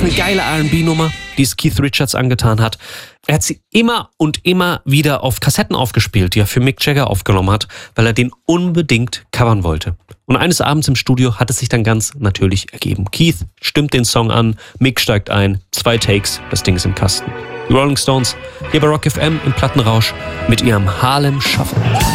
ist eine geile R&B-Nummer, die es Keith Richards angetan hat. Er hat sie immer und immer wieder auf Kassetten aufgespielt, die er für Mick Jagger aufgenommen hat, weil er den unbedingt covern wollte. Und eines Abends im Studio hat es sich dann ganz natürlich ergeben. Keith stimmt den Song an, Mick steigt ein, 2 Takes, das Ding ist im Kasten. Die Rolling Stones, hier bei Rock FM im Plattenrausch mit ihrem Harlem Shuffle.